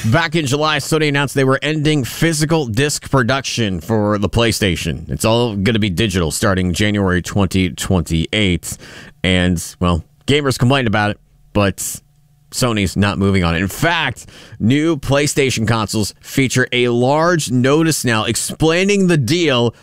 Back in July, Sony announced they were ending physical disc production for the PlayStation. It's all going to be digital starting January 2028. And, well, gamers complained about it, but Sony's not moving on it. In fact, new PlayStation consoles feature a large notice now explaining the deal